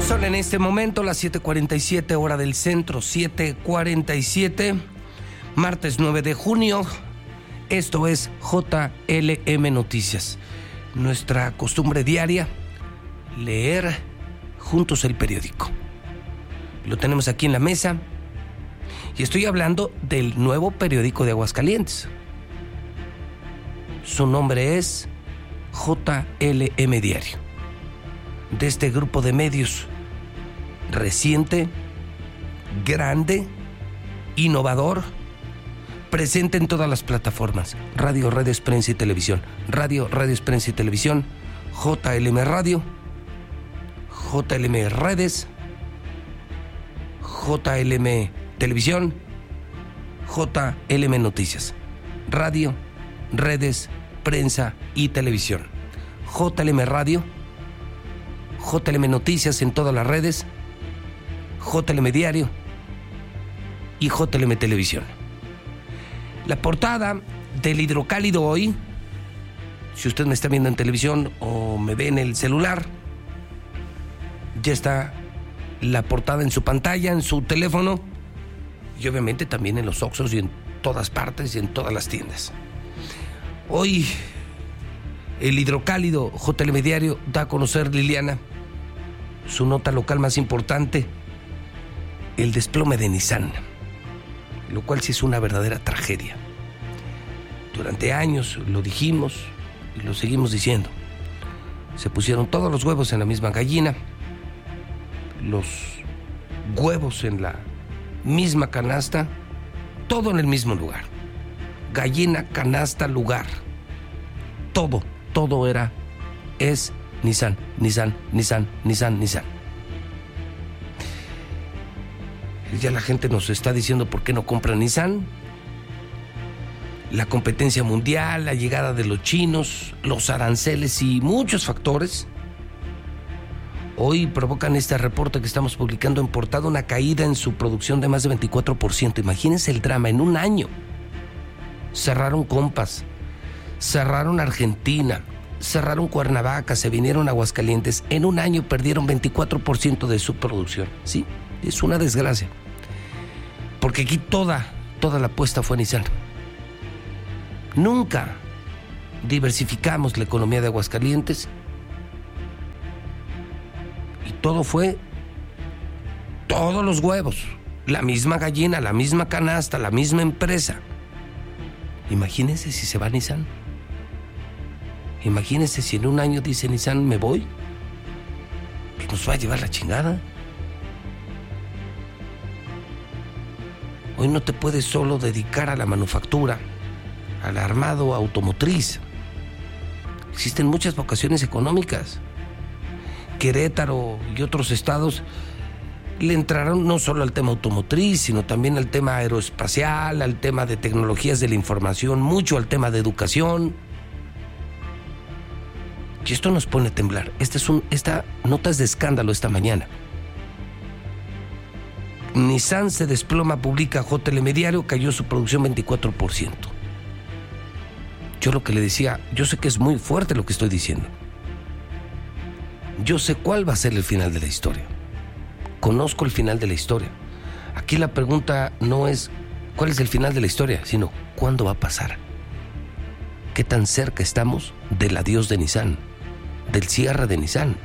Son en este momento las 7:47 hora del centro, 7:47, martes 9 de junio. Esto es JLM Noticias, nuestra costumbre diaria, leer juntos el periódico. Lo tenemos aquí en la mesa y estoy hablando del nuevo periódico de Aguascalientes. Su nombre es JLM Diario. De este grupo de medios reciente, grande, innovador, presente en todas las plataformas: radio, redes, prensa y televisión. Radio, redes, prensa y televisión. JLM Radio, JLM Redes, JLM Televisión, JLM Noticias. Radio, redes, prensa y televisión. JLM Radio, JLM Noticias en todas las redes, JLM Diario y JLM Televisión. La portada del Hidrocálido hoy, si usted me está viendo en televisión o me ve en el celular, ya está la portada en su pantalla, en su teléfono y obviamente también en los Oxxos y en todas partes y en todas las tiendas. Hoy el Hidrocálido, JLM Diario, da a conocer, Liliana, su nota local más importante: el desplome de Nissan, lo cual sí es una verdadera tragedia. Durante años lo dijimos y lo seguimos diciendo. Se pusieron todos los huevos en la misma gallina, los huevos en la misma canasta, todo en el mismo lugar. Gallina, canasta, lugar. Todo es Nissan, Nissan, Nissan, Nissan, Nissan. Ya la gente nos está diciendo por qué no compran Nissan. La competencia mundial, la llegada de los chinos, los aranceles y muchos factores hoy provocan este reporte que estamos publicando en portada, una caída en su producción de más de 24%. Imagínense el drama, en un año cerraron Compass, cerraron Argentina, cerraron Cuernavaca, se vinieron a Aguascalientes. En un año perdieron 24% de su producción. Sí, es una desgracia, porque aquí toda la apuesta fue Nissan. Nunca diversificamos la economía de Aguascalientes y todo fue, todos los huevos, la misma gallina, la misma canasta, la misma empresa. Imagínense si se va Nissan. Imagínense si en un año dice Nissan, me voy, pues nos va a llevar la chingada. Hoy no te puedes solo dedicar a la manufactura, al armado automotriz. Existen muchas vocaciones económicas. Querétaro y otros estados le entraron no solo al tema automotriz, sino también al tema aeroespacial, al tema de tecnologías de la información, mucho al tema de educación. Y esto nos pone a temblar. Esta nota es de escándalo esta mañana. Nissan se desploma, publica JLM Diario, cayó su producción 24%. Yo lo que le decía, yo sé que es muy fuerte lo que estoy diciendo. Yo sé cuál va a ser el final de la historia. Conozco el final de la historia. Aquí la pregunta no es cuál es el final de la historia, sino cuándo va a pasar. ¿Qué tan cerca estamos del adiós de Nissan, del cierre de Nissan?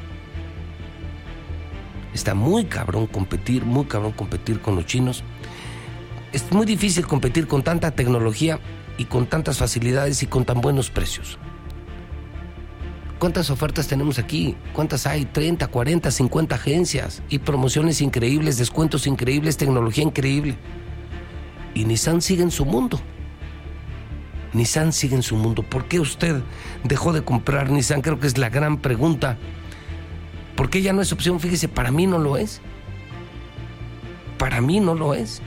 Está muy cabrón competir con los chinos. Es muy difícil competir con tanta tecnología y con tantas facilidades y con tan buenos precios. ¿Cuántas ofertas tenemos aquí? ¿Cuántas hay? 30, 40, 50 agencias y promociones increíbles, descuentos increíbles, tecnología increíble. Y Nissan sigue en su mundo. Nissan sigue en su mundo. ¿Por qué usted dejó de comprar Nissan? Creo que es la gran pregunta. ¿Por qué ya no es opción? Fíjese, para mí no lo es. Para mí no lo es.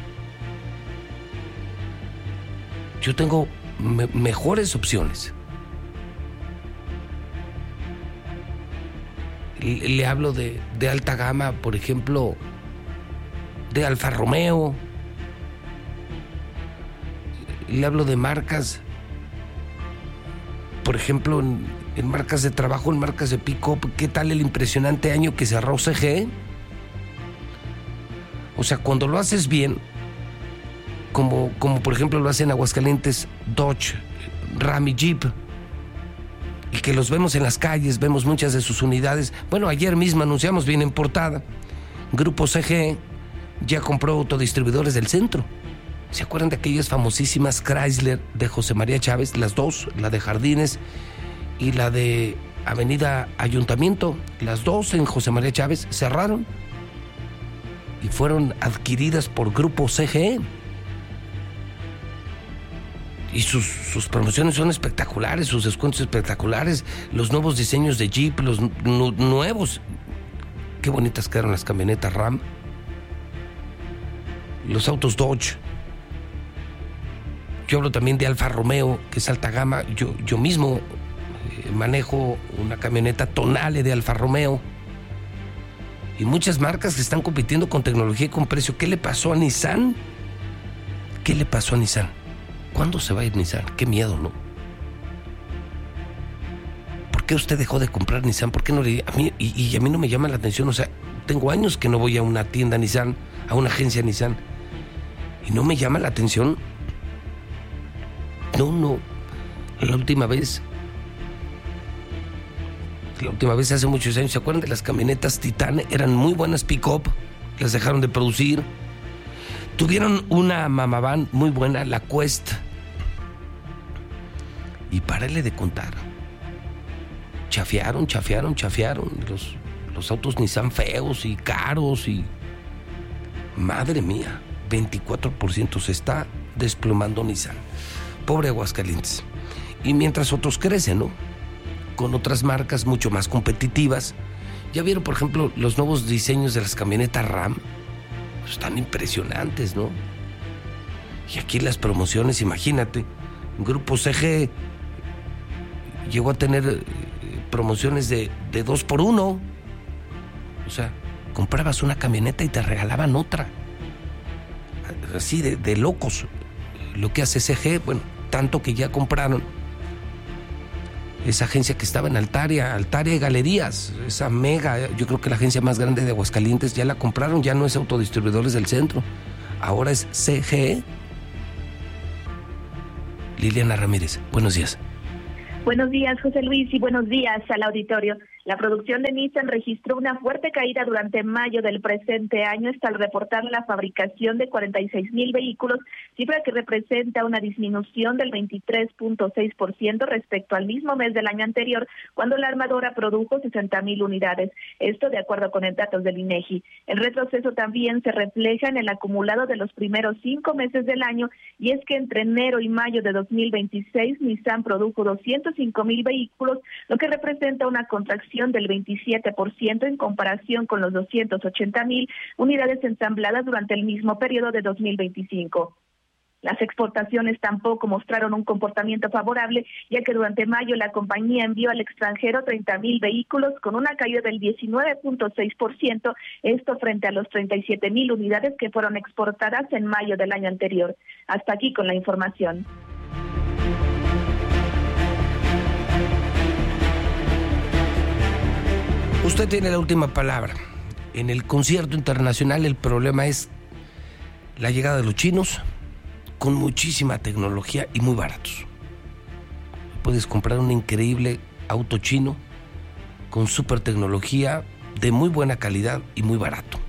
Yo tengo mejores opciones. Le hablo de alta gama, por ejemplo, de Alfa Romeo. Le hablo de marcas, por ejemplo, en marcas de trabajo, en marcas de pick-up. ¿Qué tal el impresionante año que cerró CGE? O sea, cuando lo haces bien, como por ejemplo lo hacen Aguascalientes Dodge, Ram y Jeep, y que los vemos en las calles, vemos muchas de sus unidades. Bueno, ayer mismo anunciamos bien en portada, Grupo CGE ya compró autodistribuidores del centro. ¿Se acuerdan de aquellas famosísimas Chrysler de José María Chávez? Las dos, la de Jardines y la de Avenida Ayuntamiento. Las dos en José María Chávez cerraron y fueron adquiridas por Grupo CGE. Y sus promociones son espectaculares, sus descuentos espectaculares, los nuevos diseños de Jeep, los nuevos. Qué bonitas quedaron las camionetas Ram, los autos Dodge. Yo hablo también de Alfa Romeo, que es alta gama. Yo mismo manejo una camioneta Tonale de Alfa Romeo. Y muchas marcas que están compitiendo con tecnología y con precio. ¿Qué le pasó a Nissan? ¿Qué le pasó a Nissan? ¿Cuándo se va a ir Nissan? Qué miedo, ¿no? ¿Por qué usted dejó de comprar Nissan? ¿Por qué no le... A mí, y a mí no me llama la atención. O sea, tengo años que no voy a una tienda Nissan, a una agencia Nissan. Y no me llama la atención. No. La última vez hace muchos años, ¿se acuerdan de las camionetas Titan? Eran muy buenas pick-up, las dejaron de producir. Tuvieron una mamavan muy buena, la Quest. Y párale de contar. Chafearon. Los autos Nissan feos y caros y... Madre mía, 24% se está desplomando Nissan. Pobre Aguascalientes. Y mientras otros crecen, ¿no? Con otras marcas mucho más competitivas. ¿Ya vieron, por ejemplo, los nuevos diseños de las camionetas Ram? Están impresionantes, ¿no? Y aquí las promociones, imagínate, Grupo CG llegó a tener promociones de 2x1. O sea, comprabas una camioneta y te regalaban otra. Así de locos. Lo que hace CG, bueno, tanto que ya compraron esa agencia que estaba en Altaria y Galerías, esa mega, yo creo que la agencia más grande de Aguascalientes, ya la compraron, ya no es Autodistribuidores del Centro, ahora es CGE. Liliana Ramírez, buenos días. Buenos días, José Luis, y buenos días al auditorio. La producción de Nissan registró una fuerte caída durante mayo del presente año hasta reportar la fabricación de 46,000 vehículos, cifra que representa una disminución del 23.6% respecto al mismo mes del año anterior, cuando la armadora produjo 60,000 unidades. Esto de acuerdo con el datos del INEGI. El retroceso también se refleja en el acumulado de los primeros 5 meses del año, y es que entre enero y mayo de 2026, Nissan produjo 205,000 vehículos, lo que representa una contracción del 27% en comparación con los 280,000 unidades ensambladas durante el mismo periodo de 2025. Las exportaciones tampoco mostraron un comportamiento favorable, ya que durante mayo la compañía envió al extranjero 30,000 vehículos con una caída del 19.6%, esto frente a los 37,000 unidades que fueron exportadas en mayo del año anterior. Hasta aquí con la información. Usted tiene la última palabra. En el concierto internacional el problema es la llegada de los chinos con muchísima tecnología y muy baratos. Puedes comprar un increíble auto chino con super tecnología de muy buena calidad y muy barato.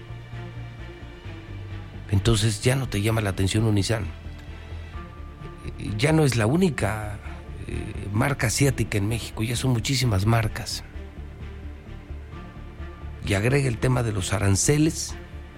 Entonces ya no te llama la atención un Nissan. Ya no es la única marca asiática en México, ya son muchísimas marcas. Y agrega el tema de los aranceles.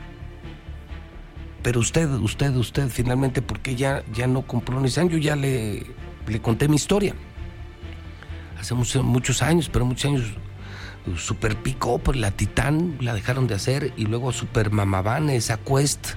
Pero usted finalmente, ¿por qué ya no compró Nissan? Yo ya le conté mi historia. Hace muchos años, Super Pick-up, la Titan, la dejaron de hacer, y luego Super Mamavan, esa Quest.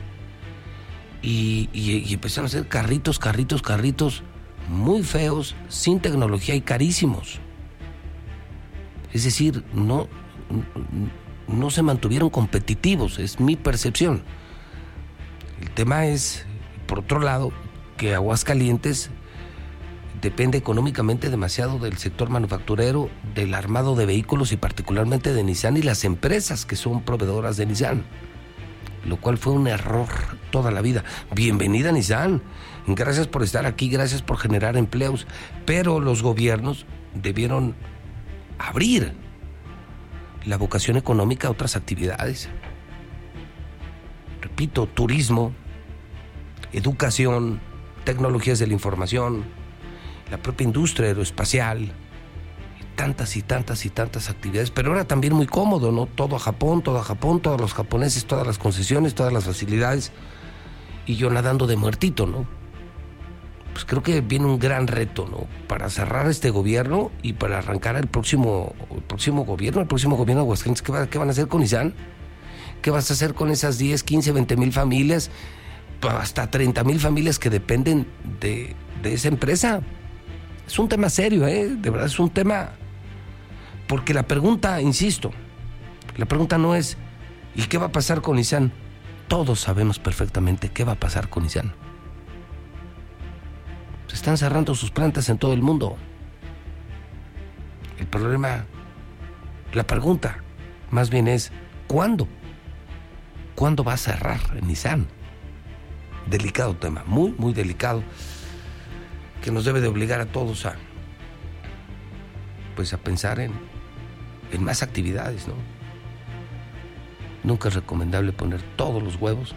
Y empezaron a hacer carritos muy feos, sin tecnología y carísimos. Es decir, no se mantuvieron competitivos, es mi percepción. El tema es, por otro lado, que Aguascalientes depende económicamente demasiado del sector manufacturero, del armado de vehículos y particularmente de Nissan y las empresas que son proveedoras de Nissan, lo cual fue un error toda la vida. Bienvenida Nissan, gracias por estar aquí, gracias por generar empleos, pero los gobiernos debieron abrir la vocación económica a otras actividades. Repito, turismo, educación, tecnologías de la información, la propia industria aeroespacial, tantas y tantas y tantas actividades, pero era también muy cómodo, ¿no? Todo a Japón, todos los japoneses, todas las concesiones, todas las facilidades, y yo nadando de muertito, ¿no? Pues creo que viene un gran reto, ¿no? Para cerrar este gobierno y para arrancar el próximo gobierno de Aguascalientes. ¿Qué van a hacer con Nissan? ¿Qué vas a hacer con esas 10, 15, 20 mil familias, hasta 30 mil familias que dependen de esa empresa? Es un tema serio, de verdad es un tema, porque la pregunta, insisto, la pregunta no es ¿y qué va a pasar con Nissan? Todos sabemos perfectamente qué va a pasar con Nissan. Se están cerrando sus plantas en todo el mundo. El problema, la pregunta, más bien es ¿cuándo? ¿Cuándo va a cerrar Nissan? Delicado tema, muy, muy delicado, que nos debe de obligar a todos a pensar en más actividades, ¿no? Nunca es recomendable poner todos los huevos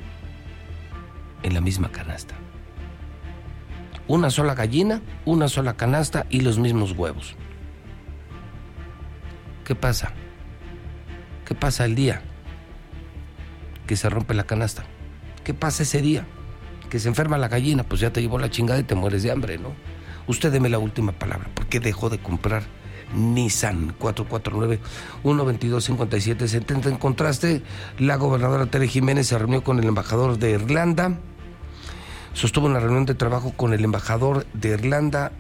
en la misma canasta. Una sola gallina, una sola canasta y los mismos huevos. ¿Qué pasa? ¿Qué pasa el día que se rompe la canasta? ¿Qué pasa ese día que se enferma la gallina? Pues ya te llevó la chingada y te mueres de hambre, ¿no? Usted deme la última palabra. ¿Por qué dejó de comprar Nissan? 449-122-5770. En contraste, la gobernadora Tere Jiménez se reunió con el embajador de Irlanda. Sostuvo una reunión de trabajo con el embajador de Irlanda,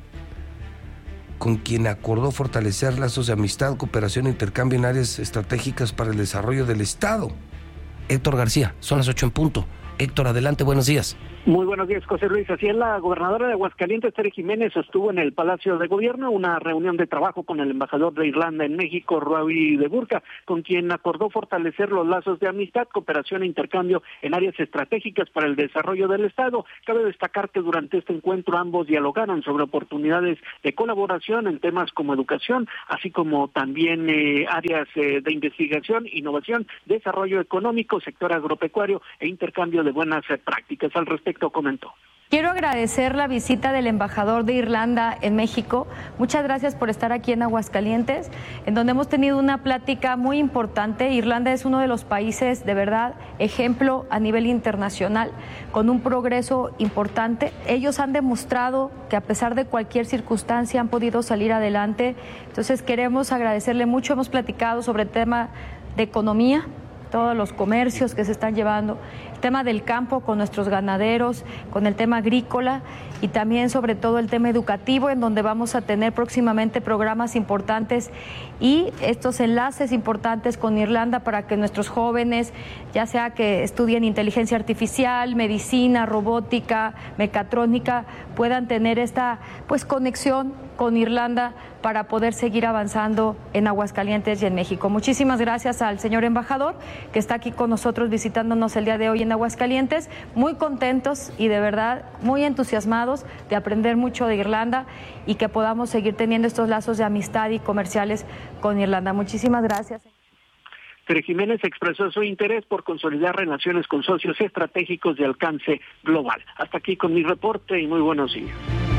con quien acordó fortalecer lazos de amistad, cooperación e intercambio en áreas estratégicas para el desarrollo del Estado. Héctor García, son las 8 en punto. Héctor, adelante, buenos días. Muy buenos días, José Luis. Así es, la gobernadora de Aguascalientes, Tere Jiménez, sostuvo en el Palacio de Gobierno una reunión de trabajo con el embajador de Irlanda en México, Robbie de Burca, con quien acordó fortalecer los lazos de amistad, cooperación e intercambio en áreas estratégicas para el desarrollo del Estado. Cabe destacar que durante este encuentro ambos dialogaron sobre oportunidades de colaboración en temas como educación, así como también áreas de investigación, innovación, desarrollo económico, sector agropecuario e intercambio de buenas prácticas. Al respecto comentó: quiero agradecer la visita del embajador de Irlanda en México. Muchas gracias por estar aquí en Aguascalientes, en donde hemos tenido una plática muy importante. Irlanda es uno de los países, de verdad, ejemplo a nivel internacional, con un progreso importante. Ellos han demostrado que a pesar de cualquier circunstancia han podido salir adelante. Entonces queremos agradecerle mucho. Hemos platicado sobre el tema de economía, todos los comercios que se están llevando, el tema del campo con nuestros ganaderos, con el tema agrícola y también sobre todo el tema educativo, en donde vamos a tener próximamente programas importantes y estos enlaces importantes con Irlanda para que nuestros jóvenes, ya sea que estudien inteligencia artificial, medicina, robótica, mecatrónica, puedan tener esta conexión con Irlanda para poder seguir avanzando en Aguascalientes y en México. Muchísimas gracias al señor embajador que está aquí con nosotros visitándonos el día de hoy en Aguascalientes. Muy contentos y de verdad muy entusiasmados de aprender mucho de Irlanda y que podamos seguir teniendo estos lazos de amistad y comerciales con Irlanda. Muchísimas gracias. Tere Jiménez expresó su interés por consolidar relaciones con socios estratégicos de alcance global. Hasta aquí con mi reporte y muy buenos días.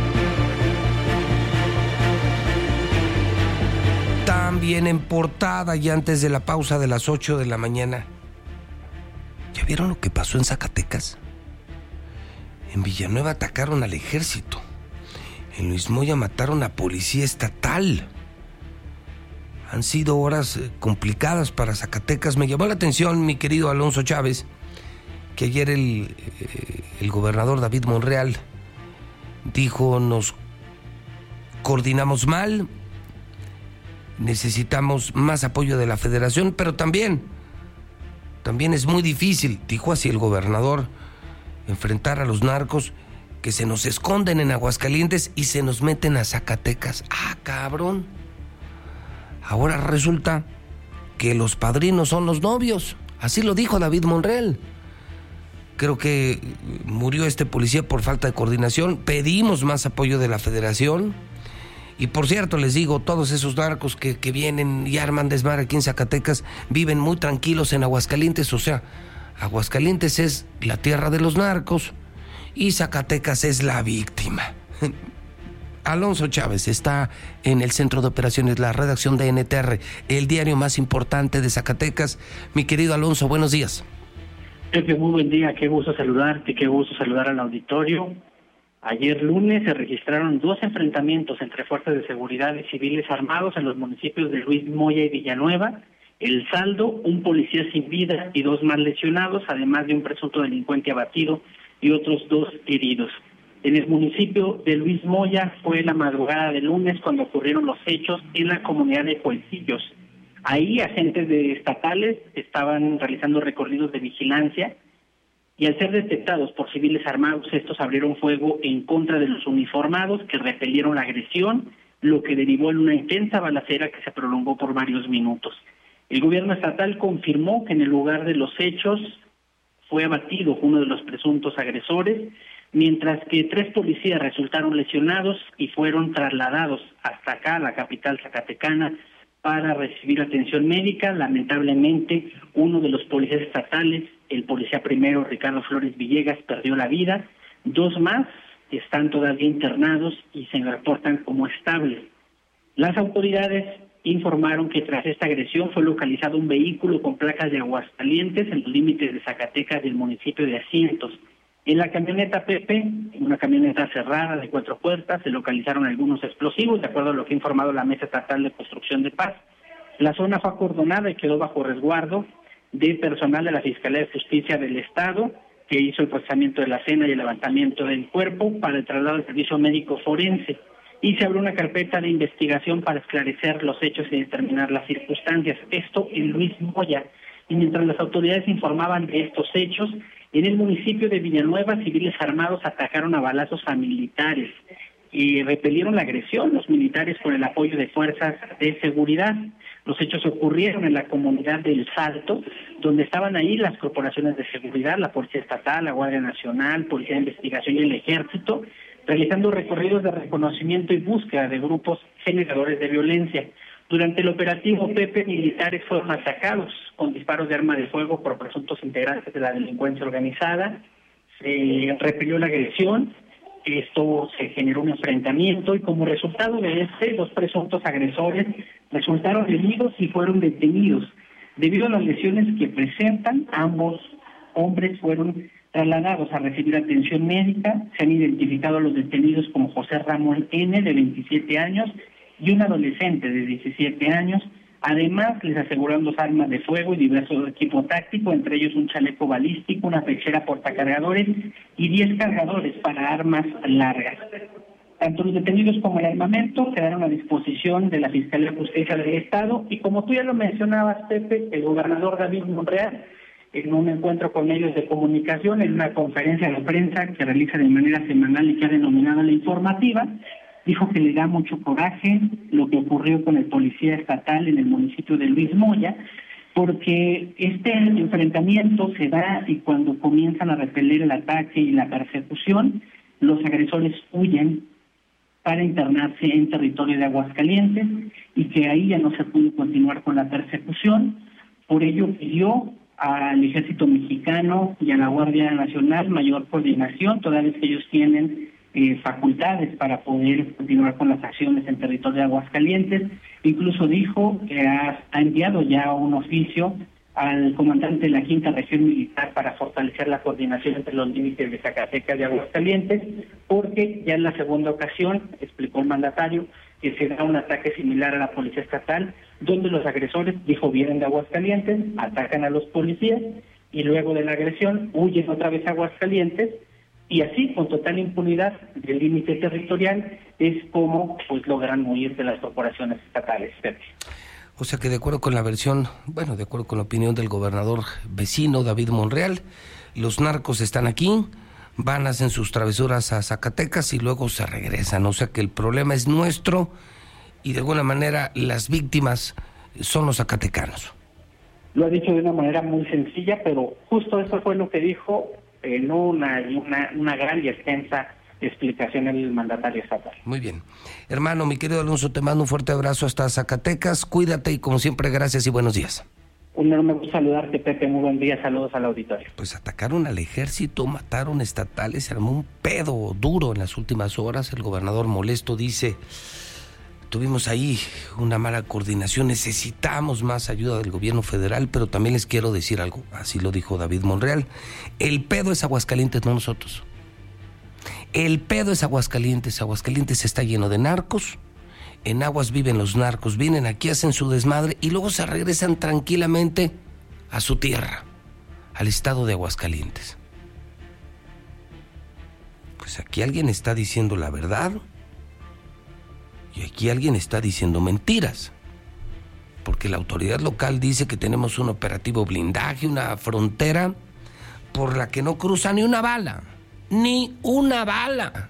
También en portada y antes de la pausa de las 8 de la mañana. ¿Ya vieron lo que pasó en Zacatecas? En Villanueva atacaron al ejército. En Luis Moya mataron a policía estatal. Han sido horas complicadas para Zacatecas. Me llamó la atención, mi querido Alonso Chávez, que ayer el gobernador David Monreal dijo: nos coordinamos mal, necesitamos más apoyo de la federación, pero también es muy difícil, dijo así el gobernador, enfrentar a los narcos que se nos esconden en Aguascalientes y se nos meten a Zacatecas. ¡Ah, cabrón! Ahora resulta que los padrinos son los novios. Así lo dijo David Monreal. Creo que murió este policía por falta de coordinación. Pedimos más apoyo de la Federación. Y por cierto, les digo, todos esos narcos que vienen y arman desmadre aquí en Zacatecas viven muy tranquilos en Aguascalientes. O sea, Aguascalientes es la tierra de los narcos y Zacatecas es la víctima. Alonso Chávez está en el Centro de Operaciones, la redacción de NTR, el diario más importante de Zacatecas. Mi querido Alonso, buenos días. Pepe, muy buen día, qué gusto saludarte, qué gusto saludar al auditorio. Ayer lunes se registraron 2 enfrentamientos entre fuerzas de seguridad y civiles armados en los municipios de Luis Moya y Villanueva. El saldo, un policía sin vida y 2 más lesionados, además de un presunto delincuente abatido y otros 2 heridos. En el municipio de Luis Moya fue la madrugada de lunes cuando ocurrieron los hechos en la comunidad de Puelcillos. Ahí agentes estatales estaban realizando recorridos de vigilancia y al ser detectados por civiles armados, estos abrieron fuego en contra de los uniformados que repelieron la agresión, lo que derivó en una intensa balacera que se prolongó por varios minutos. El gobierno estatal confirmó que en el lugar de los hechos fue abatido uno de los presuntos agresores, mientras que 3 policías resultaron lesionados y fueron trasladados hasta acá, a la capital zacatecana, para recibir atención médica. Lamentablemente, uno de los policías estatales, el policía primero Ricardo Flores Villegas, perdió la vida. 2 más están todavía internados y se reportan como estables. Las autoridades informaron que tras esta agresión fue localizado un vehículo con placas de Aguascalientes en los límites de Zacatecas del municipio de Asientos. En la camioneta Pepe, en una camioneta cerrada de 4 puertas, se localizaron algunos explosivos, de acuerdo a lo que ha informado la Mesa Estatal de Construcción de Paz. La zona fue acordonada y quedó bajo resguardo de personal de la Fiscalía de Justicia del Estado, que hizo el procesamiento de la escena y el levantamiento del cuerpo para el traslado al servicio médico forense. Y se abrió una carpeta de investigación para esclarecer los hechos y determinar las circunstancias. Esto en Luis Moya. Y mientras las autoridades informaban de estos hechos, en el municipio de Villanueva, civiles armados atacaron a balazos a militares y repelieron la agresión, los militares con el apoyo de fuerzas de seguridad. Los hechos ocurrieron en la comunidad del Salto, donde estaban ahí las corporaciones de seguridad, la Policía Estatal, la Guardia Nacional, Policía de Investigación y el Ejército, realizando recorridos de reconocimiento y búsqueda de grupos generadores de violencia. Durante el operativo Pepe, militares fueron atacados con disparos de arma de fuego por presuntos integrantes de la delincuencia organizada. Se repelió la agresión, esto se generó un enfrentamiento y como resultado de 2 presuntos agresores resultaron heridos y fueron detenidos. Debido a las lesiones que presentan, ambos hombres fueron trasladados a recibir atención médica. Se han identificado a los detenidos como José Ramón N., de 27 años, y un adolescente de 17 años. Además, les aseguraron 2 armas de fuego y diversos equipo táctico, entre ellos un chaleco balístico, una pechera portacargadores y 10 cargadores para armas largas. Tanto los detenidos como el armamento quedaron a disposición de la Fiscalía de Justicia del Estado y como tú ya lo mencionabas, Pepe, el gobernador David Monreal, en un encuentro con medios de comunicación, en una conferencia de prensa que realiza de manera semanal y que ha denominado La Informativa, dijo que le da mucho coraje lo que ocurrió con el policía estatal en el municipio de Luis Moya, porque este enfrentamiento se da y cuando comienzan a repeler el ataque y la persecución, los agresores huyen para internarse en territorio de Aguascalientes y que ahí ya no se pudo continuar con la persecución. Por ello pidió al Ejército Mexicano y a la Guardia Nacional mayor coordinación, toda vez que ellos tienen facultades para poder continuar con las acciones en territorio de Aguascalientes. Incluso dijo que ha enviado ya un oficio al comandante de la 5ª Región Militar para fortalecer la coordinación entre los límites de Zacatecas y Aguascalientes, porque ya en la segunda ocasión, explicó el mandatario, que se da un ataque similar a la Policía Estatal, donde los agresores, dijo, vienen de Aguascalientes, atacan a los policías y luego de la agresión huyen otra vez a Aguascalientes. Y así, con total impunidad del límite territorial, es como pues logran huir de las corporaciones estatales. O sea que de acuerdo con la versión, de acuerdo con la opinión del gobernador vecino David Monreal, los narcos están aquí, van, hacen sus travesuras a Zacatecas y luego se regresan. O sea que el problema es nuestro y de alguna manera las víctimas son los zacatecanos. Lo ha dicho de una manera muy sencilla, pero justo eso fue lo que dijo en una gran y extensa explicación el mandatario estatal. Muy bien. Hermano, mi querido Alonso, te mando un fuerte abrazo hasta Zacatecas. Cuídate y como siempre, gracias y buenos días. Un enorme gusto saludarte, Pepe. Muy buen día. Saludos al auditorio. Pues atacaron al ejército, mataron estatales, se armó un pedo duro en las últimas horas. El gobernador molesto dice, tuvimos ahí una mala coordinación, necesitamos más ayuda del gobierno federal, pero también les quiero decir algo, así lo dijo David Monreal, el pedo es Aguascalientes, no nosotros. El pedo es Aguascalientes, Aguascalientes está lleno de narcos, en Aguas viven los narcos, vienen aquí, hacen su desmadre y luego se regresan tranquilamente a su tierra, al estado de Aguascalientes. Pues aquí alguien está diciendo la verdad y aquí alguien está diciendo mentiras, porque la autoridad local dice que tenemos un operativo blindaje, una frontera por la que no cruza ni una bala. Ni una bala.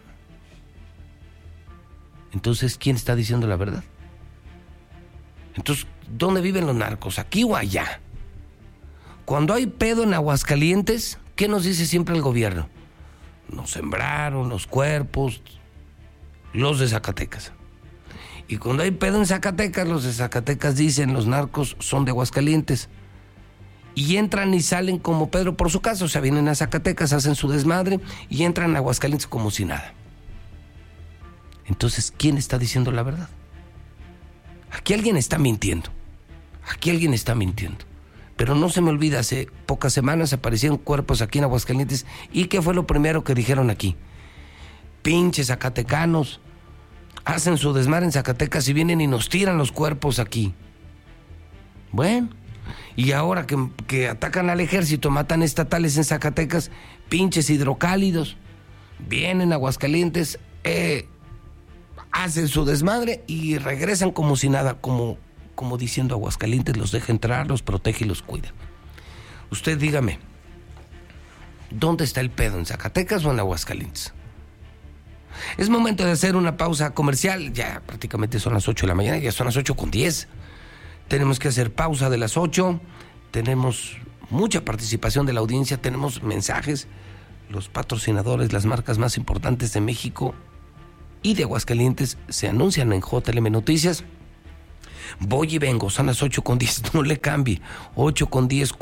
Entonces, ¿quién está diciendo la verdad? Entonces, ¿dónde viven los narcos? ¿Aquí o allá? Cuando hay pedo en Aguascalientes, ¿qué nos dice siempre el gobierno? Nos sembraron los cuerpos, los de Zacatecas. Y cuando hay pedo en Zacatecas, los de Zacatecas dicen, los narcos son de Aguascalientes. Y entran y salen como Pedro por su casa, o sea, vienen a Zacatecas, hacen su desmadre y entran a Aguascalientes como si nada. Entonces, ¿quién está diciendo la verdad? Aquí alguien está mintiendo. Aquí alguien está mintiendo. Pero no se me olvida, hace pocas semanas aparecieron cuerpos aquí en Aguascalientes. ¿Y qué fue lo primero que dijeron aquí? Pinches zacatecanos, hacen su desmadre en Zacatecas y vienen y nos tiran los cuerpos aquí. Bueno, y ahora que atacan al ejército, matan estatales en Zacatecas, pinches hidrocálidos, vienen a Aguascalientes, hacen su desmadre y regresan como si nada, como diciendo Aguascalientes los deja entrar, los protege y los cuida. Usted dígame, ¿dónde está el pedo? ¿En Zacatecas o en Aguascalientes? Es momento de hacer una pausa comercial, ya prácticamente son las 8 de la mañana, ya son las 8:10. Tenemos que hacer pausa de las 8, tenemos mucha participación de la audiencia, tenemos mensajes, los patrocinadores, las marcas más importantes de México y de Aguascalientes se anuncian en JLM Noticias. Voy y vengo, son las 8:10, no le cambie, 8:10,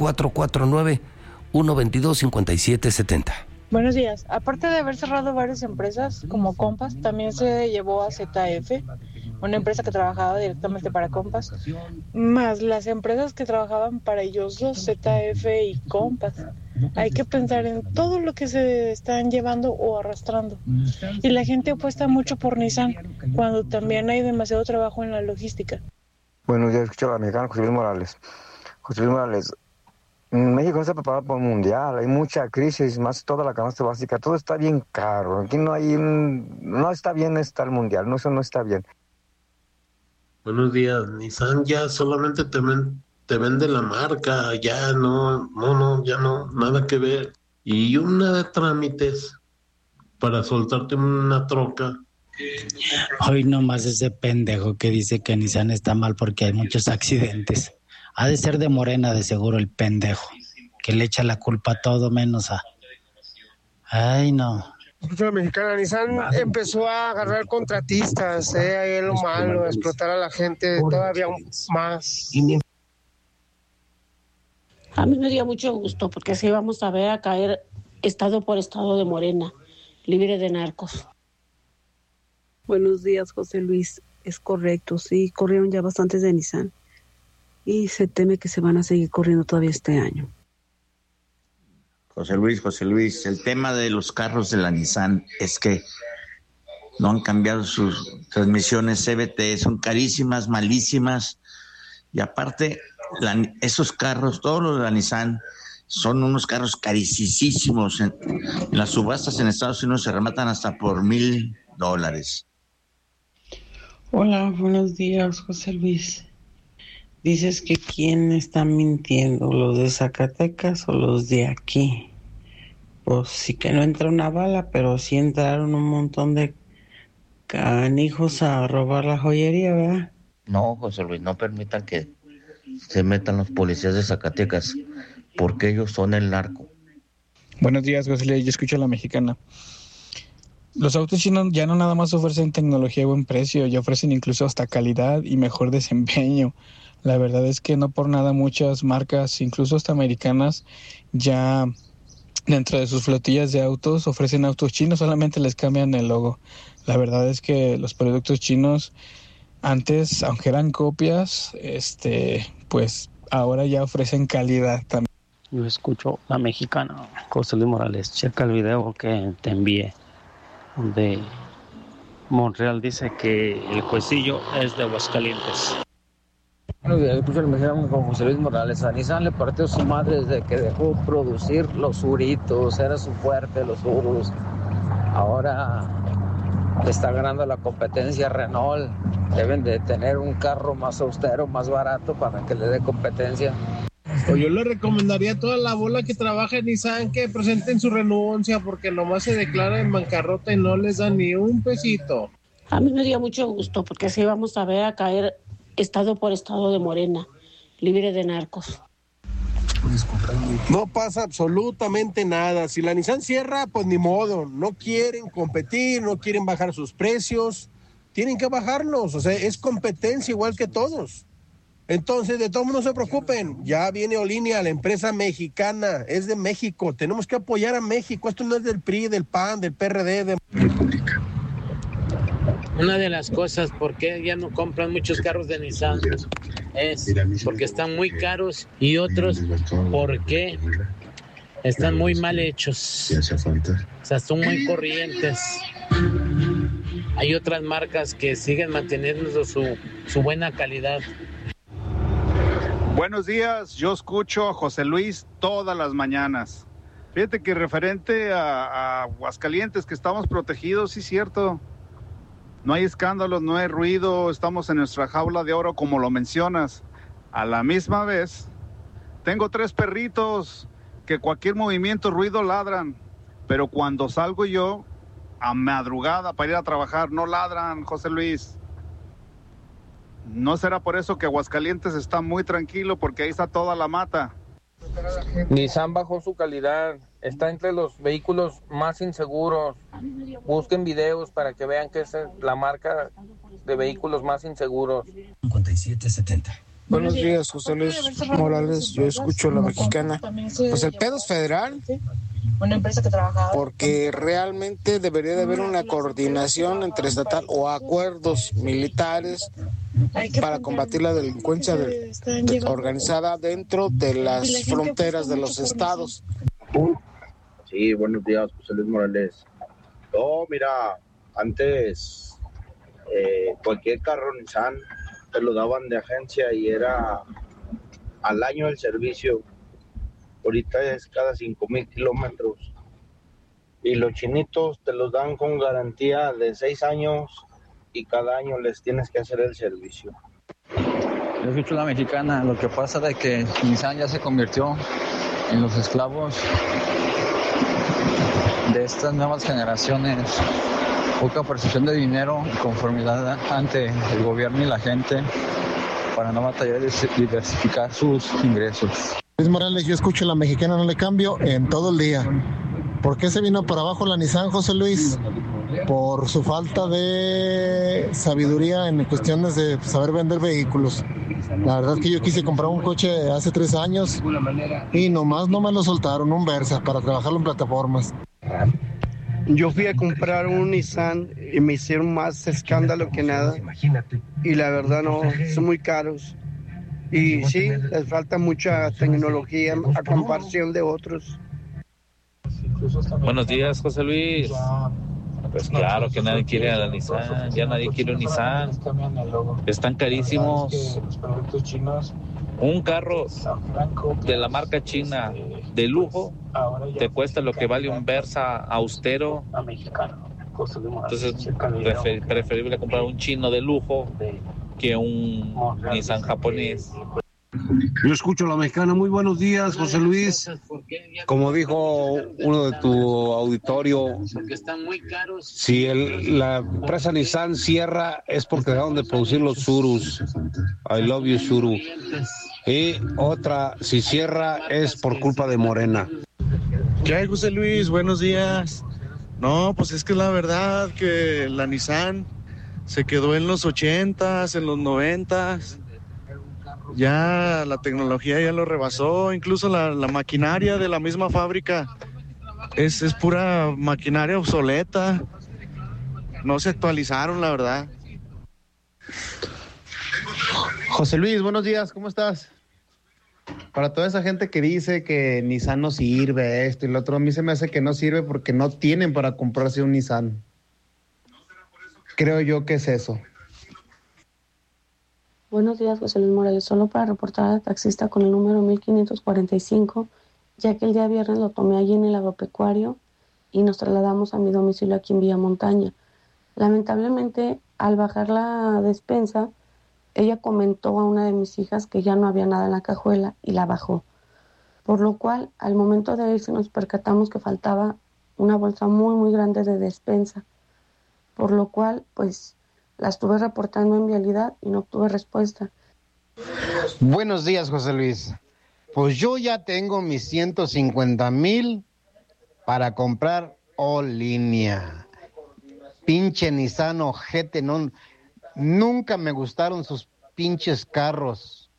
449-122-5770. Buenos días. Aparte de haber cerrado varias empresas como Compass, también se llevó a ZF, una empresa que trabajaba directamente para Compass, más las empresas que trabajaban para ellos dos, ZF y Compass. Hay que pensar en todo lo que se están llevando o arrastrando. Y la gente apuesta mucho por Nissan, cuando también hay demasiado trabajo en la logística. Buenos días, escucho a la mexicana José Luis Morales. José Luis Morales, México no está preparado para el mundial, hay mucha crisis, más toda la canasta básica, todo está bien caro. Aquí no está bien está el mundial, no, eso no está bien. Buenos días, Nissan ya solamente te vende la marca, ya no, nada que ver. Y una de trámites para soltarte una troca. Hoy nomás ese pendejo que dice que Nissan está mal porque hay muchos accidentes. Ha de ser de Morena, de seguro, el pendejo, que le echa la culpa a todo menos a... Ay, no. La mexicana Nissan empezó a agarrar contratistas, ahí es lo malo, explotar a la gente todavía más. A mí me dio mucho gusto porque así vamos a ver a caer estado por estado de Morena, libre de narcos. Buenos días, José Luis. Es correcto, sí, corrieron ya bastantes de Nissan y se teme que se van a seguir corriendo todavía este año. José Luis, el tema de los carros de la Nissan es que no han cambiado sus transmisiones CVT, son carísimas, malísimas, y aparte esos carros, todos los de la Nissan, son unos carros carísimos. En las subastas en Estados Unidos se rematan hasta por $1,000. Hola, buenos días, José Luis. Dices que quién está mintiendo, los de Zacatecas o los de aquí, Pues sí que no entra una bala, pero sí entraron un montón de canijos a robar la joyería, ¿verdad? No, José Luis, no permitan que se metan los policías de Zacatecas, porque ellos son el narco. Buenos días, José Luis, yo escucho a la mexicana. Los autos chinos ya no nada más ofrecen tecnología a buen precio, ya ofrecen incluso hasta calidad y mejor desempeño. La verdad es que no por nada muchas marcas, incluso hasta americanas, ya dentro de sus flotillas de autos ofrecen autos chinos, solamente les cambian el logo. La verdad es que los productos chinos antes, aunque eran copias, pues ahora ya ofrecen calidad también. Yo escucho la mexicana. José Luis Morales, checa el video que te envié, donde Monreal dice que el juecillo es de Aguascalientes. Bueno, yo escucho el mexicano con José Luis Morales. A Nissan le partió su madre desde que dejó producir los Uritos, era su fuerte, los Urus. Ahora está ganando la competencia Renault. Deben de tener un carro más austero, más barato para que le dé competencia. Pues yo le recomendaría a toda la bola que trabaja en Nissan que presenten su renuncia, porque nomás se declaran en bancarrota y no les dan ni un pesito. A mí me dio mucho gusto, porque así vamos a ver a caer estado por estado de Morena, libre de narcos. No pasa absolutamente nada. Si la Nissan cierra, pues ni modo. No quieren competir, no quieren bajar sus precios. Tienen que bajarlos. O sea, es competencia igual que todos. Entonces, de todos modos no se preocupen. Ya viene Olinia, la empresa mexicana. Es de México. Tenemos que apoyar a México. Esto no es del PRI, del PAN, del PRD, de República. Una de las cosas por qué ya no compran muchos carros de Nissan es porque están muy caros, y otros porque están muy mal hechos. O sea, son muy corrientes. Hay otras marcas que siguen manteniendo su buena calidad. Buenos días, yo escucho a José Luis todas las mañanas. Fíjate que referente a Aguascalientes, que estamos protegidos, sí es cierto. No hay escándalos, no hay ruido, estamos en nuestra jaula de oro como lo mencionas. A la misma vez, tengo 3 perritos que cualquier movimiento, ruido ladran, pero cuando salgo yo a madrugada para ir a trabajar no ladran, José Luis. ¿No será por eso que Aguascalientes está muy tranquilo, porque ahí está toda la mata? Nissan bajó su calidad, está entre los vehículos más inseguros. Busquen videos para que vean que es la marca de vehículos más inseguros. 5770. Buenos días, José Luis Morales, yo escucho la mexicana. Pues el pedo es federal, Una empresa que trabajaba. porque realmente debería de haber una coordinación entre estatal o acuerdos militares para combatir la delincuencia organizada dentro de las fronteras de los estados. Sí, buenos días, José Luis Morales. No, mira, antes cualquier carro Nissan te lo daban de agencia y era al año el servicio. Ahorita es cada 5,000 kilómetros. Y los chinitos te los dan con garantía de 6 años y cada año les tienes que hacer el servicio. Yo escucho la mexicana. Lo que pasa es que Nissan ya se convirtió en los esclavos de estas nuevas generaciones. Poca percepción de dinero y conformidad ante el gobierno y la gente para no batallar y diversificar sus ingresos. Luis Morales, yo escucho la mexicana, no le cambio en todo el día. ¿Por qué se vino para abajo la Nissan, José Luis? Por su falta de sabiduría en cuestiones de saber vender vehículos. La verdad es que yo quise comprar un coche hace 3 años y nomás no me lo soltaron, un Versa, para trabajarlo en plataformas. Yo fui a comprar un Nissan y me hicieron más escándalo que nada. Y la verdad no, son muy caros. Y sí, les falta mucha tecnología a comparación de otros. Buenos días, José Luis. Pues claro que nadie quiere a la Nissan, ya nadie quiere un Nissan. Están carísimos. Un carro de la marca china de lujo te cuesta lo que vale un Versa austero. Entonces preferible comprar un chino de lujo que un Nissan japonés. Yo escucho la mexicana. Muy buenos días, José Luis. como dijo uno de tu auditorio, si la empresa Nissan cierra es porque dejaron de producir los Surus. I love you, Suru. Y otra, si cierra es por culpa de Morena. ¿Qué hay, José Luis? Buenos días. No, pues es que la verdad que la Nissan se quedó en los 80s, en los 90s. Ya la tecnología ya lo rebasó, incluso la maquinaria de la misma fábrica es pura maquinaria obsoleta. No se actualizaron, la verdad. José Luis, buenos días, ¿cómo estás? Para toda esa gente que dice que Nissan no sirve, esto y lo otro, a mí se me hace que no sirve porque no tienen para comprarse un Nissan. Creo yo que es eso. Buenos días, José Luis Morales. Solo para reportar al taxista con el número 1545, ya que el día viernes lo tomé allí en el agropecuario y nos trasladamos a mi domicilio aquí en Villa Montaña. Lamentablemente, al bajar la despensa, ella comentó a una de mis hijas que ya no había nada en la cajuela y la bajó. Por lo cual, al momento de irse, nos percatamos que faltaba una bolsa muy, muy grande de despensa. Por lo cual, pues, la estuve reportando en vialidad y no obtuve respuesta. Buenos días, José Luis. Pues yo ya tengo mis 150,000 para comprar línea. Pinche Nissan ojete, no, nunca me gustaron sus pinches carros.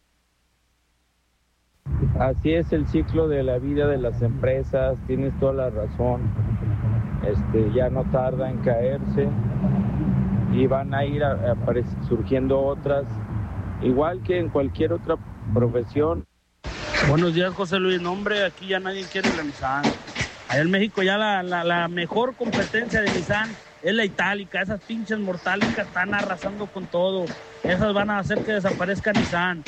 Así es el ciclo de la vida de las empresas, tienes toda la razón. Ya no tarda en caerse y van a ir surgiendo otras, igual que en cualquier otra profesión. Buenos días, José Luis. No, hombre, aquí ya nadie quiere la Nissan. Allá en México ya la mejor competencia de Nissan es la itálica. Esas pinches mortálicas están arrasando con todo. Esas van a hacer que desaparezca Nissan.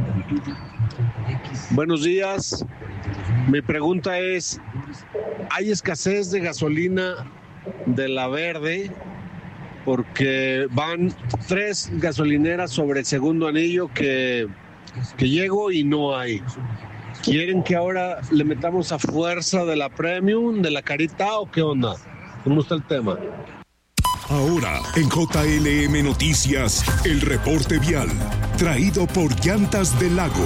Buenos días. Mi pregunta es, ¿hay escasez de gasolina de la verde? Porque van 3 gasolineras sobre el segundo anillo que llego y no hay. ¿Quieren que ahora le metamos a fuerza de la Premium, de la Carita o qué onda? ¿Cómo está el tema? Ahora, en JLM Noticias, el reporte vial, traído por Llantas del Lago.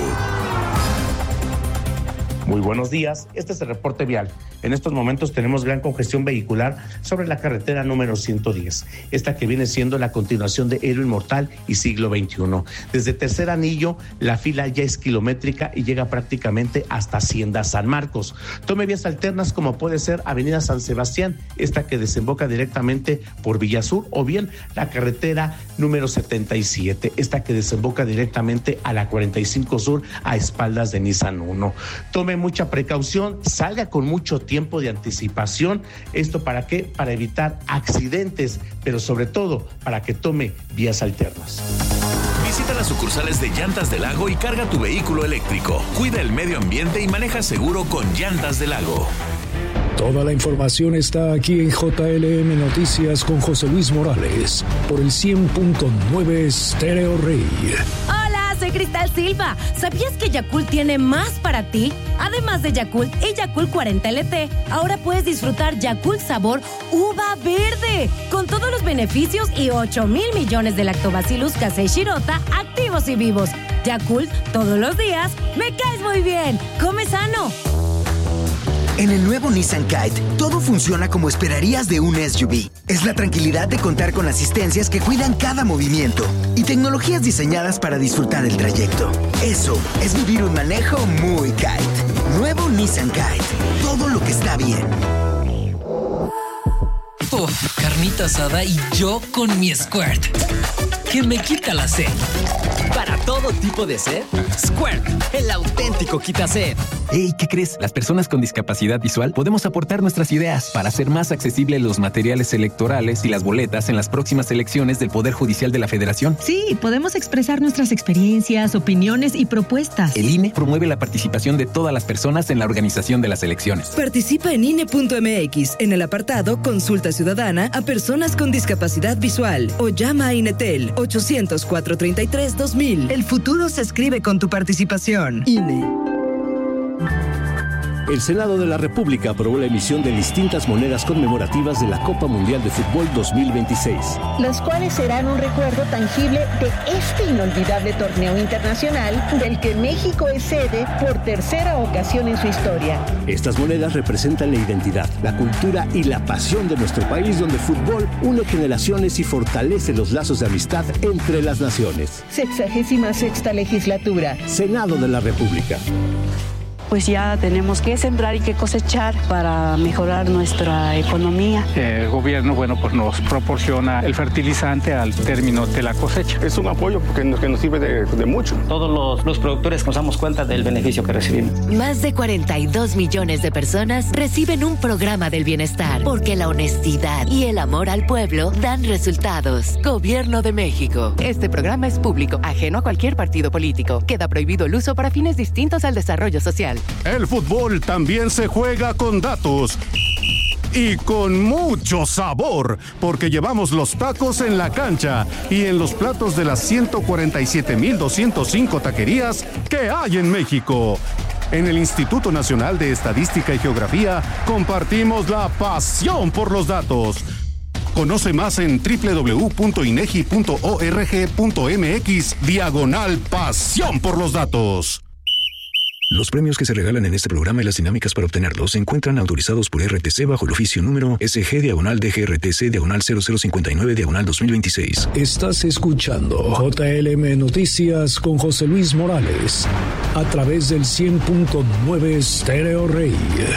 Muy buenos días, este es el reporte vial. En estos momentos tenemos gran congestión vehicular sobre la carretera número 110, esta que viene siendo la continuación de Héroe Inmortal y Siglo XXI. Desde Tercer Anillo, la fila ya es kilométrica y llega prácticamente hasta Hacienda San Marcos. Tome vías alternas como puede ser Avenida San Sebastián, esta que desemboca directamente por Villasur, o bien la carretera número 77, esta que desemboca directamente a la 45 Sur a espaldas de Nissan 1. Tome mucha precaución, salga con mucho tiempo de anticipación. ¿Esto para qué? Para evitar accidentes, pero sobre todo para que tome vías alternas. Visita las sucursales de Llantas del Lago y carga tu vehículo eléctrico. Cuida el medio ambiente y maneja seguro con Llantas del Lago. Toda la información está aquí en JLM Noticias con José Luis Morales por el 100.9 Stereo Rey. Hola, soy Cristal Silva. ¿Sabías que Yakult tiene más para ti? Además de Yakult y Yakult 40 LT, ahora puedes disfrutar Yakult sabor uva verde, con todos los beneficios y 8,000 millones de lactobacillus casei shirota activos y vivos. Yakult, todos los días, me caes muy bien. Come sano. En el nuevo Nissan Kite, todo funciona como esperarías de un SUV. Es la tranquilidad de contar con asistencias que cuidan cada movimiento y tecnologías diseñadas para disfrutar el trayecto. Eso es vivir un manejo muy Kite. Nuevo Nissan Kite. Todo lo que está bien. Carnita asada y yo con mi Squirt, que me quita la sed. Para todo tipo de sed, Squirt, el auténtico quita sed. Hey, ¿qué crees? Las personas con discapacidad visual podemos aportar nuestras ideas para hacer más accesibles los materiales electorales y las boletas en las próximas elecciones del Poder Judicial de la Federación. Sí, podemos expresar nuestras experiencias, opiniones y propuestas. El INE promueve la participación de todas las personas en la organización de las elecciones. Participa en INE.mx en el apartado Consulta Ciudadana a personas con discapacidad visual o llama a INETEL 800-433-2000. El futuro se escribe con tu participación. INE. El Senado de la República aprobó la emisión de distintas monedas conmemorativas de la Copa Mundial de Fútbol 2026. Las cuales serán un recuerdo tangible de este inolvidable torneo internacional del que México es sede por tercera ocasión en su historia. Estas monedas representan la identidad, la cultura y la pasión de nuestro país, donde el fútbol une generaciones y fortalece los lazos de amistad entre las naciones. 66ª legislatura. Senado de la República. Pues ya tenemos que sembrar y que cosechar para mejorar nuestra economía. El gobierno, pues nos proporciona el fertilizante al término de la cosecha. Es un apoyo porque nos sirve de mucho. Todos los productores nos damos cuenta del beneficio que recibimos. Más de 42 millones de personas reciben un programa del bienestar, porque la honestidad y el amor al pueblo dan resultados. Gobierno de México. Este programa es público, ajeno a cualquier partido político. Queda prohibido el uso para fines distintos al desarrollo social. El fútbol también se juega con datos y con mucho sabor, porque llevamos los tacos en la cancha y en los platos de las 147,205 taquerías que hay en México. En el Instituto Nacional de Estadística y Geografía compartimos la pasión por los datos. Conoce más en www.inegi.org.mx/pasión por los datos. Los premios que se regalan en este programa y las dinámicas para obtenerlos se encuentran autorizados por RTC bajo el oficio número SG/DGRTC/0059/2026. Estás escuchando JLM Noticias con José Luis Morales a través del 100.9 Stereo Rey.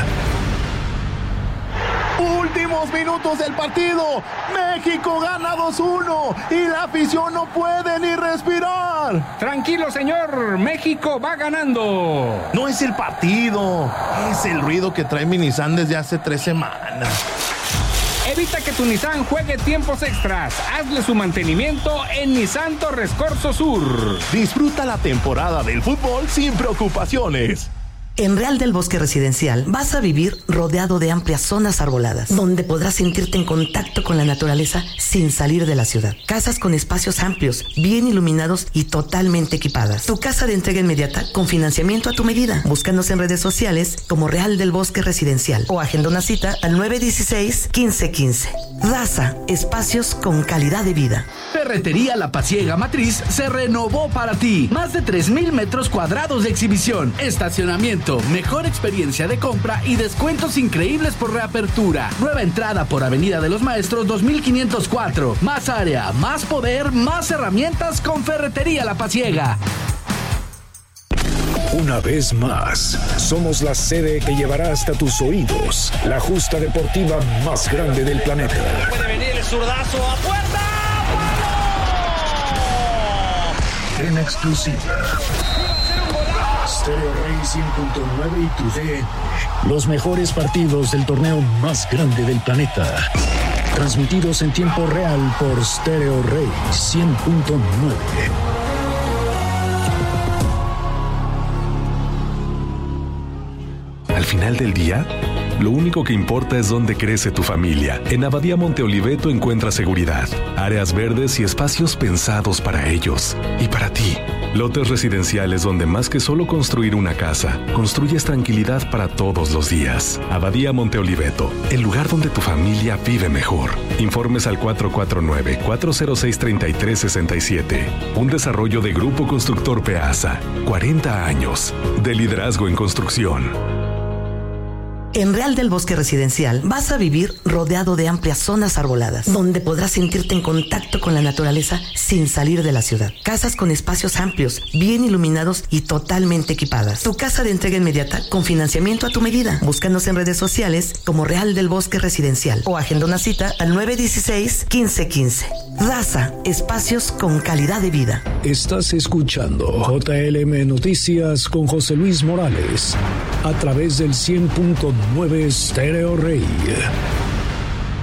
Últimos minutos del partido. México gana 2-1 y la afición no puede ni respirar. Tranquilo, señor. México va ganando. No es el partido, es el ruido que trae mi Nissan desde hace 3 semanas. Evita que tu Nissan juegue tiempos extras. Hazle su mantenimiento en Nissan Torres Corso Sur. Disfruta la temporada del fútbol sin preocupaciones. En Real del Bosque Residencial vas a vivir rodeado de amplias zonas arboladas, donde podrás sentirte en contacto con la naturaleza sin salir de la ciudad. Casas con espacios amplios, bien iluminados y totalmente equipadas. Tu casa de entrega inmediata con financiamiento a tu medida. Búscanos en redes sociales como Real del Bosque Residencial o agenda una cita al 916-1515. Raza, espacios con calidad de vida. Ferretería La Pasiega Matriz se renovó para ti. Más de 3,000 metros cuadrados de exhibición, estacionamiento, mejor experiencia de compra y descuentos increíbles por reapertura. Nueva entrada por Avenida de los Maestros 2504. Más área, más poder, más herramientas con Ferretería La Pasiega. Una vez más, somos la sede que llevará hasta tus oídos la justa deportiva más grande del planeta. Puede venir el zurdazo a puerta. ¡Gol! En exclusiva. Stereo Rey 100.9 y tu DN. Los mejores partidos del torneo más grande del planeta. Transmitidos en tiempo real por Stereo Rey 100.9. Al final del día, lo único que importa es dónde crece tu familia. En Abadía Monte Oliveto encuentras seguridad, áreas verdes y espacios pensados para ellos y para ti. Lotes residenciales donde más que solo construir una casa, construyes tranquilidad para todos los días. Abadía Monte Oliveto, el lugar donde tu familia vive mejor. Informes al 449-406-3367. Un desarrollo de Grupo Constructor Peasa. 40 años de liderazgo en construcción. En Real del Bosque Residencial vas a vivir rodeado de amplias zonas arboladas, donde podrás sentirte en contacto con la naturaleza sin salir de la ciudad. Casas con espacios amplios, bien iluminados y totalmente equipadas. Tu casa de entrega inmediata con financiamiento a tu medida. Búscanos en redes sociales como Real del Bosque Residencial o agenda una cita al 916-1515. Raza, espacios con calidad de vida. Estás escuchando JLM Noticias con José Luis Morales a través del 100.9 Stereo Rey.